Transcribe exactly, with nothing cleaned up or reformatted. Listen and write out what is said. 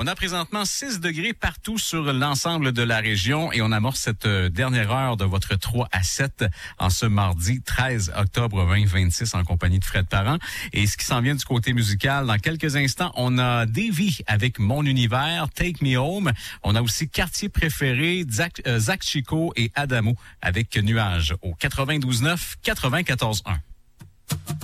On a présentement six degrés partout sur l'ensemble de la région et on amorce cette dernière heure de votre trois à sept en ce mardi treize octobre vingt vingt-six en compagnie de Fred Parent. Et ce qui s'en vient du côté musical, dans quelques instants, on a Davy avec Mon Univers, Take Me Home. On a aussi Quartier Préféré, Zach, euh, Zach Chico et Adamo avec Nuages au quatre-vingt-douze neuf, quatre-vingt-quatorze un.